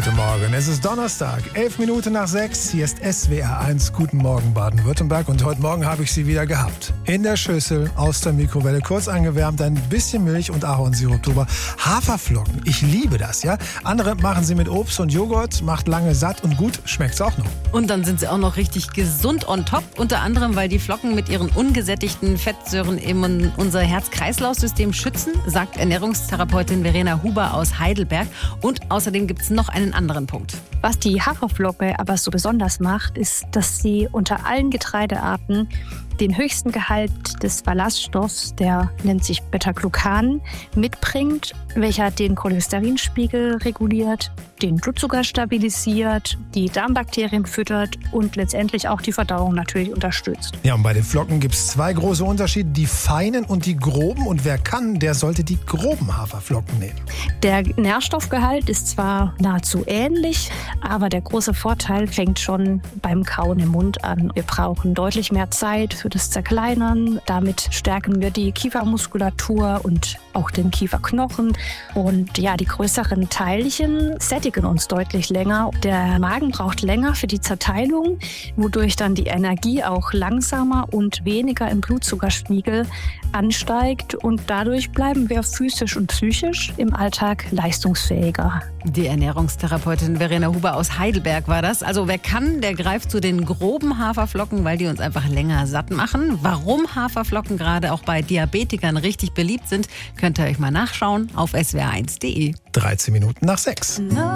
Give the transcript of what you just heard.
guten Morgen. Es ist Donnerstag, 11 Minuten nach 6. Hier ist SWR1. Guten Morgen, Baden-Württemberg. Und heute Morgen habe ich sie wieder gehabt. In der Schüssel, aus der Mikrowelle, kurz angewärmt, ein bisschen Milch und Ahornsirup drüber. Haferflocken, ich liebe das, ja. Andere machen sie mit Obst und Joghurt, macht lange satt und gut, schmeckt's auch noch. Und dann sind sie auch noch richtig gesund on top. Unter anderem, weil die Flocken mit ihren ungesättigten Fettsäuren eben unser Herz-Kreislauf-System schützen, sagt Ernährungstherapeutin Verena Huber aus Heidelberg. Und außerdem gibt es noch einen anderen Punkt. Was die Haferflocke aber so besonders macht, ist, dass sie unter allen Getreidearten den höchsten Gehalt des Ballaststoffs, der nennt sich Beta-Glucan, mitbringt, welcher den Cholesterinspiegel reguliert, den Blutzucker stabilisiert, die Darmbakterien füttert und letztendlich auch die Verdauung natürlich unterstützt. Ja, und bei den Flocken gibt es zwei große Unterschiede, die feinen und die groben. Und wer kann, der sollte die groben Haferflocken nehmen. Der Nährstoffgehalt ist zwar nahezu ähnlich, aber der große Vorteil fängt schon beim Kauen im Mund an. Wir brauchen deutlich mehr Zeit für das Zerkleinern. Damit stärken wir die Kiefermuskulatur und auch den Kieferknochen. Und ja, die größeren Teilchen sättigen uns deutlich länger. Der Magen braucht länger für die Zerteilung, wodurch dann die Energie auch langsamer und weniger im Blutzuckerspiegel ansteigt. Und dadurch bleiben wir physisch und psychisch im Alltag leistungsfähiger. Die Ernährungstherapeutin Verena Huber aus Heidelberg war das. Also wer kann, der greift zu den groben Haferflocken, weil die uns einfach länger satt machen. Warum Haferflocken gerade auch bei Diabetikern richtig beliebt sind, könnt ihr euch mal nachschauen auf swr1.de. 13 Minuten nach 6.